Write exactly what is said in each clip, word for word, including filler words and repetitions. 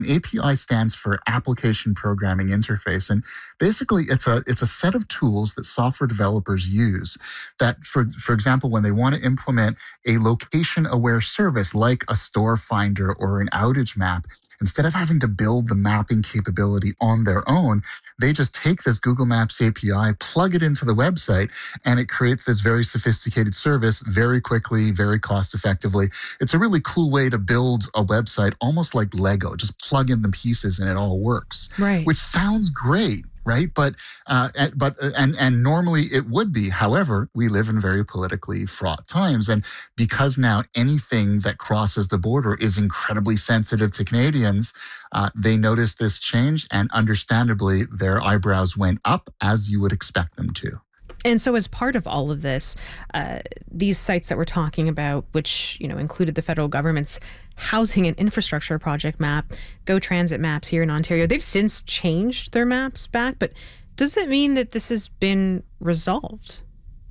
A P I stands for Application Programming Interface, and basically it's a it's a set of tools that software developers use that, for for example, when they want to implement a location-aware service like a store finder or an outage map, instead of having to build the mapping capability on their own, they just take this Google Maps A P I, plug it into the website, and it creates this very sophisticated service very quickly, very cost effectively. It's a really cool way to build a website, almost like Lego. Just plug in the pieces and it all works, Right. which sounds great, right? But uh, and- but uh, and and normally it would be. However, we live in very politically fraught times, and because now anything that crosses the border is incredibly sensitive to Canadians, uh, they noticed this change, and understandably, their eyebrows went up, as you would expect them to. And so, as part of all of this, uh, these sites that we're talking about, which you know included the federal government's housing and infrastructure project map, Go Transit Maps here in Ontario, they've since changed their maps back. But does that mean that this has been resolved?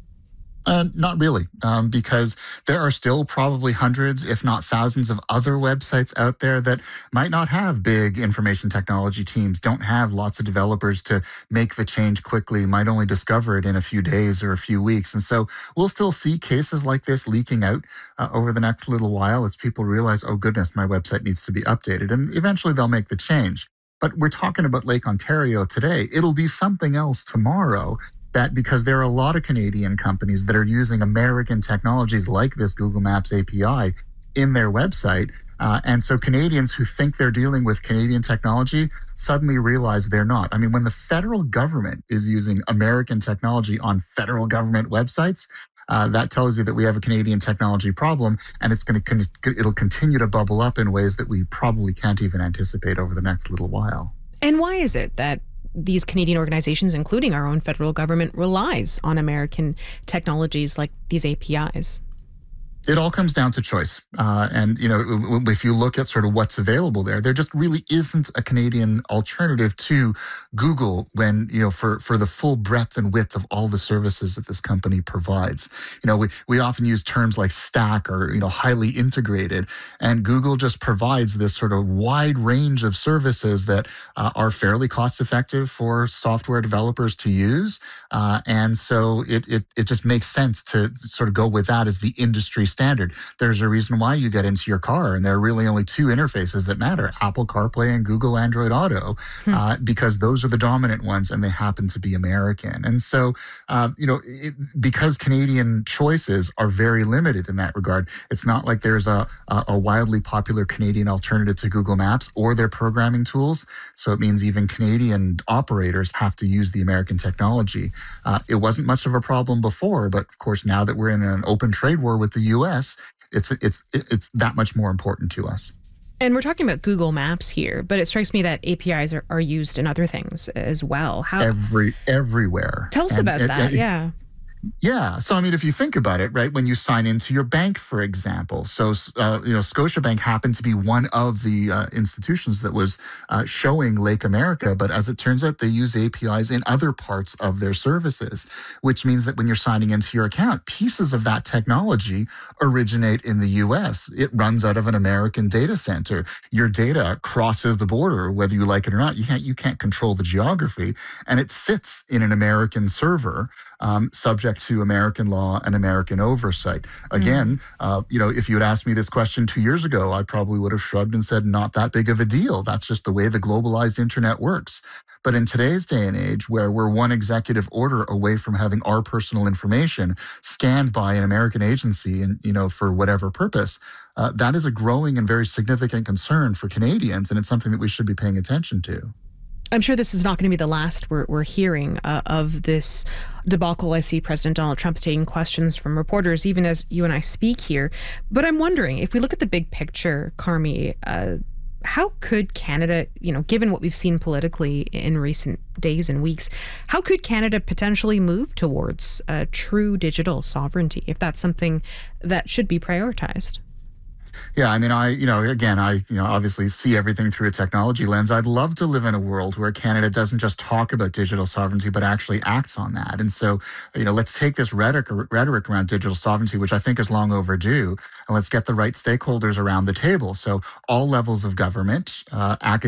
Uh, not really, um, because there are still probably hundreds, if not thousands, of other websites out there that might not have big information technology teams, don't have lots of developers to make the change quickly, might only discover it in a few days or a few weeks. And so we'll still see cases like this leaking out uh, over the next little while as people realize, oh, goodness, my website needs to be updated. And eventually they'll make the change. But we're talking about Lake Ontario today. It'll be something else tomorrow. That because there are a lot of Canadian companies that are using American technologies like this Google Maps A P I in their website. Uh, and so Canadians who think they're dealing with Canadian technology suddenly realize they're not. I mean, when the federal government is using American technology on federal government websites, uh, that tells you that we have a Canadian technology problem, and it's going to con- it'll continue to bubble up in ways that we probably can't even anticipate over the next little while. And why is it that these Canadian organizations, including our own federal government, relies on American technologies like these A P Is? It all comes down to choice. Uh, and, you know, if you look at sort of what's available there, there just really isn't a Canadian alternative to Google when, you know, for, for the full breadth and width of all the services that this company provides. You know, we, we often use terms like stack or, you know, highly integrated. And Google just provides this sort of wide range of services that uh, are fairly cost effective for software developers to use. Uh, and so it, it, it just makes sense to sort of go with that as the industry standard. There's a reason why you get into your car, and there are really only two interfaces that matter: Apple CarPlay and Google Android Auto, hmm. uh, because those are the dominant ones, and they happen to be American. And so, uh, you know, it, because Canadian choices are very limited in that regard, it's not like there's a, a, a wildly popular Canadian alternative to Google Maps or their programming tools. So it means even Canadian operators have to use the American technology. Uh, it wasn't much of a problem before, but of course, now that we're in an open trade war with the U S, it's it's it's that much more important to us. And we're talking about Google Maps here, but it strikes me that A P Is are, are used in other things as well. How Every everywhere. Tell us and, about and, that. and, yeah. Yeah. So, I mean, if you think about it, right, when you sign into your bank, for example, so, uh, you know, Scotiabank happened to be one of the uh, institutions that was uh, showing Lake America. But as it turns out, they use A P Is in other parts of their services, which means that when you're signing into your account, pieces of that technology originate in the U S. It runs out of an American data center. Your data crosses the border, whether you like it or not. You can't, you can't control the geography, and it sits in an American server, um, subject to American law and American oversight. Again, mm. uh, you know, if you had asked me this question two years ago, I probably would have shrugged and said, not that big of a deal. That's just the way the globalized internet works. But in today's day and age, where we're one executive order away from having our personal information scanned by an American agency, and, you know, for whatever purpose, uh, that is a growing and very significant concern for Canadians, and it's something that we should be paying attention to. I'm sure this is not going to be the last we're, we're hearing uh, of this debacle. I see President Donald Trump taking questions from reporters, even as you and I speak here. But I'm wondering, if we look at the big picture, Carmi, uh, how could Canada, you know, given what we've seen politically in recent days and weeks, how could Canada potentially move towards uh, true digital sovereignty, if that's something that should be prioritized? Yeah, I mean, I, you know, again, I, you know, obviously see everything through a technology lens. I'd love to live in a world where Canada doesn't just talk about digital sovereignty, but actually acts on that. And so, you know, let's take this rhetoric, rhetoric around digital sovereignty, which I think is long overdue, and let's get the right stakeholders around the table. So all levels of government, uh, academic,